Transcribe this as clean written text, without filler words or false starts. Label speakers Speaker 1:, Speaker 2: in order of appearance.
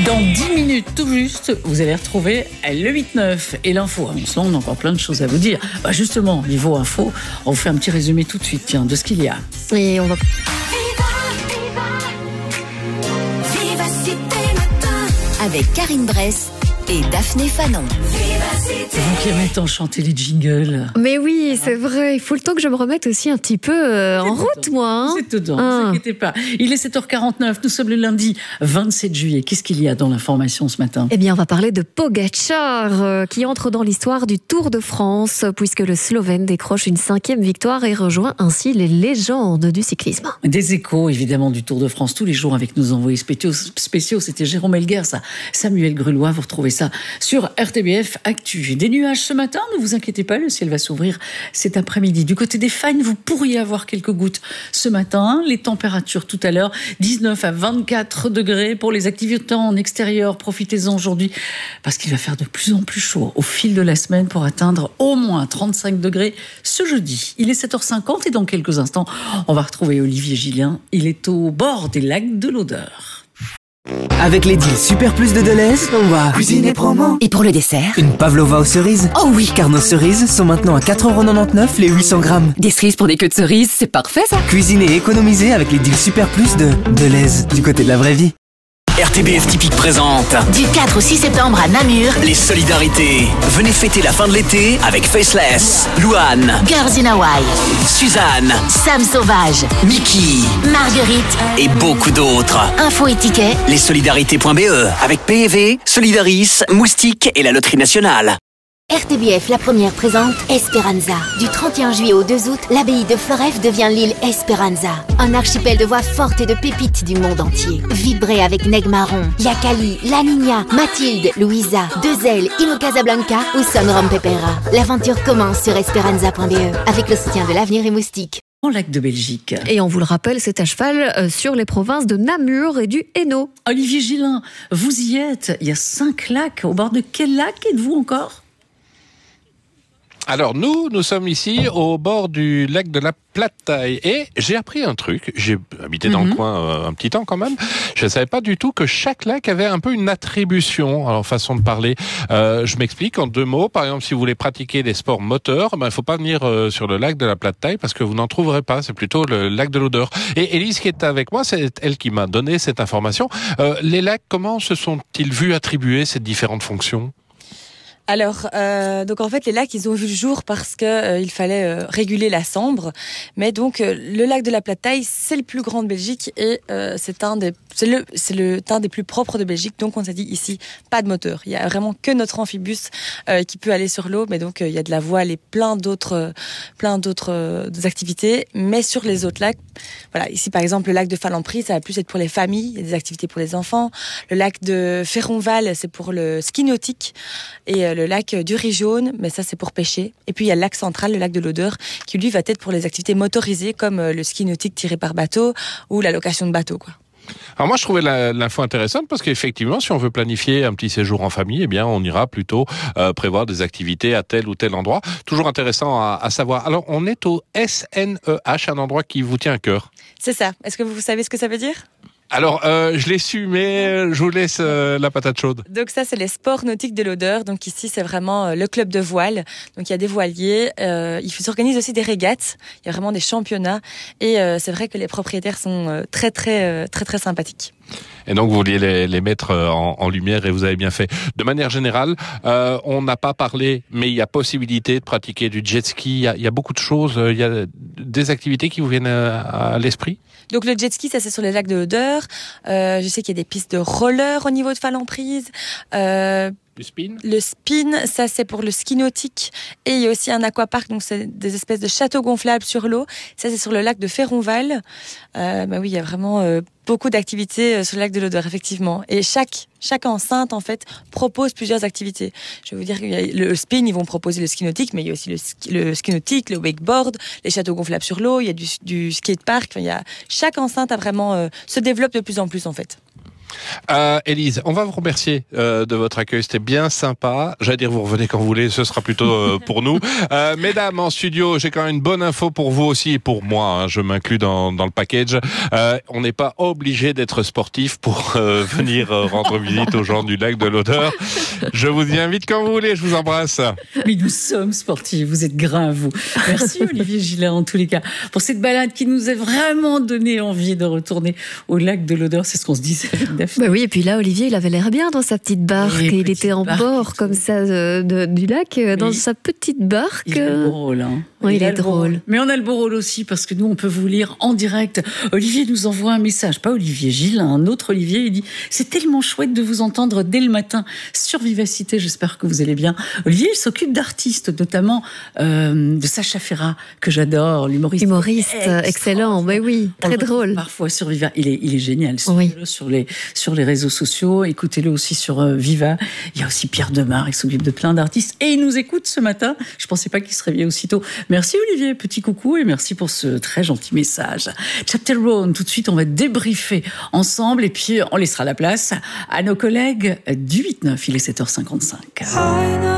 Speaker 1: Dans 10 minutes tout juste, vous allez retrouver le 8-9 et l'info. En ce moment, on a encore plein de choses à vous dire. Justement, niveau info, on vous fait un petit résumé tout de suite de ce qu'il y a.
Speaker 2: Et on va...
Speaker 3: Avec Karine Bress et Daphné Fanon.
Speaker 1: C'est vous qui aimez tant chanter les jingles.
Speaker 2: Mais oui, c'est vrai. Il faut le temps que je me remette aussi un petit peu en route, moi. Hein.
Speaker 1: C'est dedans, ne vous inquiétez pas. Il est 7h49, nous sommes le lundi 27 juillet. Qu'est-ce qu'il y a dans l'information ce matin ?
Speaker 2: Eh bien, on va parler de Pogačar, qui entre dans l'histoire du Tour de France, puisque le Slovène décroche une 5e victoire et rejoint ainsi les légendes du cyclisme.
Speaker 1: Des échos, évidemment, du Tour de France tous les jours avec nos envoyés spéciaux. C'était Jérôme Elguers, Samuel Grulois. Vous retrouvez ça sur RTBF Actu. Des nuages ce matin, ne vous inquiétez pas, le ciel va s'ouvrir cet après-midi. Du côté des Fagnes, vous pourriez avoir quelques gouttes ce matin. Les températures tout à l'heure, 19 à 24 degrés pour les activités en extérieur. Profitez-en aujourd'hui parce qu'il va faire de plus en plus chaud au fil de la semaine pour atteindre au moins 35 degrés ce jeudi. Il est 7h50 et dans quelques instants, on va retrouver Olivier Gillien. Il est au bord des lacs de l'Odeur.
Speaker 4: Avec les deals Super Plus de Deleuze, on va cuisiner promo.
Speaker 3: Et pour le dessert,
Speaker 4: Une pavlova aux cerises.
Speaker 3: oh oui,
Speaker 4: Car nos cerises sont maintenant à 4,99€ les 800 grammes.
Speaker 3: des cerises pour des queues de cerises, c'est parfait ça.
Speaker 4: Cuisiner et économiser avec les deals Super Plus de Deleuze, du côté de la vraie vie.
Speaker 5: RTBF Typique présente
Speaker 3: Du 4 au 6 septembre à Namur,
Speaker 5: les solidarités. Venez fêter la fin de l'été avec Faceless, Louane,
Speaker 3: Girls in Hawaii,
Speaker 5: Suzanne,
Speaker 3: Sam Sauvage,
Speaker 5: Mickey
Speaker 3: Marguerite,
Speaker 5: et beaucoup d'autres.
Speaker 3: info et tickets.
Speaker 5: Lessolidarités.be avec PEV, Solidaris, Moustique et la Loterie Nationale.
Speaker 6: RTBF, la première présente Esperanza. Du 31 juillet au 2 août, l'abbaye de Floreffe devient l'île Esperanza. Un archipel de voix fortes et de pépites du monde entier. Vibrez avec Neg Marron, Yakali, La Niña, Mathilde, Louisa, Dezel, Ino Casablanca ou Son Rom Pepera. L'aventure commence sur esperanza.be avec le soutien de l'Avenir et Moustique.
Speaker 1: En lac de Belgique.
Speaker 2: Et on vous le rappelle, c'est à cheval sur les provinces de Namur et du Hainaut.
Speaker 1: Olivier Gillin, vous y êtes. Il y a 5 lacs. Au bord de quel lac êtes-vous encore ?
Speaker 7: Alors nous sommes ici au bord du lac de la Plataille et j'ai appris un truc, j'ai habité dans le coin un petit temps quand même, je ne savais pas du tout que chaque lac avait un peu une attribution, alors façon de parler. Je m'explique en 2 mots, par exemple si vous voulez pratiquer des sports moteurs, il ne faut pas venir sur le lac de la Plataille parce que vous n'en trouverez pas, c'est plutôt le lac de l'Odeur. Et Élise qui est avec moi, c'est elle qui m'a donné cette information. Les lacs, comment se sont-ils vus attribuer ces différentes fonctions ?
Speaker 8: Alors, donc en fait, les lacs, ils ont vu le jour parce que il fallait réguler la Sambre. Mais donc, le lac de la Plataille, c'est le plus grand de Belgique et c'est un des plus propres de Belgique. Donc, on s'est dit ici, pas de moteur. Il y a vraiment que notre amphibus qui peut aller sur l'eau. Mais donc, il y a de la voile et plein d'autres activités. Mais sur les autres lacs, voilà, ici par exemple, le lac de Falampry, ça va plus être pour les familles. Il y a des activités pour les enfants. Le lac de Ferronval, c'est pour le ski nautique. Et le lac du Rijaune, mais ça c'est pour pêcher. Et puis il y a le lac central, le lac de l'Odeur, qui lui va être pour les activités motorisées comme le ski nautique tiré par bateau ou la location de bateau, quoi.
Speaker 7: Alors moi je trouvais l'info intéressante parce qu'effectivement si on veut planifier un petit séjour en famille, eh bien on ira plutôt prévoir des activités à tel ou tel endroit. Toujours intéressant à savoir. Alors on est au SNEH, un endroit qui vous tient à cœur.
Speaker 8: C'est ça. Est-ce que vous savez ce que ça veut dire ?
Speaker 7: Alors, je l'ai su, mais je vous laisse la patate chaude.
Speaker 8: Donc ça, c'est les sports nautiques de l'Odeur. Donc ici, c'est vraiment le club de voile. Donc il y a des voiliers. Ils s'organisent aussi des régates. Il y a vraiment des championnats. Et c'est vrai que les propriétaires sont très sympathiques.
Speaker 7: Et donc, vous vouliez les mettre en lumière et vous avez bien fait. De manière générale, on n'a pas parlé, mais il y a possibilité de pratiquer du jet ski. Il y a beaucoup de choses. Il y a des activités qui vous viennent à l'esprit.
Speaker 8: Donc le jet ski, ça c'est sur les lacs de l'Odeur. Je sais qu'il y a des pistes de roller au niveau de Falamprise. Le spin, ça c'est pour le ski nautique. Et il y a aussi un aquapark, donc c'est des espèces de châteaux gonflables sur l'eau. Ça c'est sur le lac de Ferronval. Oui, il y a vraiment beaucoup d'activités sur le lac de l'Odeur, effectivement. Et chaque enceinte, en fait, propose plusieurs activités. Je vais vous dire qu'il y a le spin, ils vont proposer le ski nautique, mais il y a aussi le ski nautique, le wakeboard, les châteaux gonflables sur l'eau, il y a du skatepark. Enfin, chaque enceinte a vraiment se développe de plus en plus, en fait.
Speaker 7: Élise, on va vous remercier de votre accueil, c'était bien sympa. J'allais dire vous revenez quand vous voulez, ce sera plutôt pour nous. Mesdames en studio, j'ai quand même une bonne info pour vous aussi et pour moi, hein, je m'inclus dans le package. On n'est pas obligé d'être sportif pour venir rendre visite aux gens du lac de l'Odeur. Je vous y invite quand vous voulez, je vous embrasse.
Speaker 1: Mais nous sommes sportifs, vous êtes grains, vous. Merci Olivier Gillard, en tous les cas, pour cette balade qui nous a vraiment donné envie de retourner au lac de l'Odeur. C'est ce qu'on se disait avec Daphné.
Speaker 2: Bah oui, et puis là, Olivier, il avait l'air bien dans sa petite barque. Et il était en bord comme ça du lac, dans sa petite barque.
Speaker 1: Il est drôle, hein.
Speaker 2: Oui, il est drôle.
Speaker 1: Mais on a le beau rôle aussi parce que nous, on peut vous lire en direct. Olivier nous envoie un message, pas Olivier Gilles, un autre Olivier. Il dit « C'est tellement chouette de vous entendre dès le matin sur Vivacité. J'espère que vous allez bien. » Olivier, il s'occupe d'artistes, notamment de Sacha Ferrat, que j'adore, l'humoriste.
Speaker 2: Humoriste, excellent, mais oui, très drôle.
Speaker 1: Parfois sur Viva, il est génial.
Speaker 2: Oui.
Speaker 1: Sur les réseaux sociaux, écoutez-le aussi sur Viva. Il y a aussi Pierre Demar, il s'occupe de plein d'artistes. Et il nous écoute ce matin. Je ne pensais pas qu'il se réveillait aussitôt. Merci Olivier, petit coucou et merci pour ce très gentil message. Chapter Roan, tout de suite on va débriefer ensemble et puis on laissera la place à nos collègues du 8-9, il est 7h55.